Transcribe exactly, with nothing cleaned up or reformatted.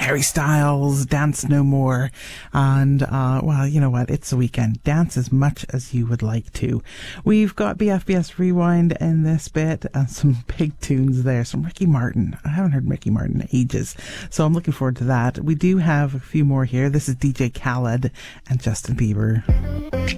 Harry Styles, Dance No More. And, uh, well, you know what? It's the weekend. Dance as much as you would like to. We've got B F B S Rewind in this bit and some big tunes there. Some Ricky Martin. I haven't heard Ricky Martin in ages, so I'm looking forward to that. We do have a few more here. This is D J Khaled and Justin Bieber.